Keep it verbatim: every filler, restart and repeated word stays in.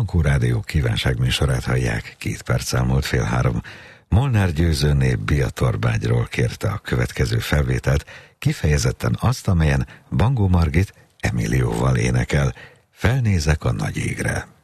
Ankó Rádió kívánságműsorát hallják, két perc elmúlt fél három. Molnár Győzőné Biatorbágyról kérte a következő felvételt, kifejezetten azt, amelyen Bangó Margit Emilióval énekel. Felnézek a nagy égre.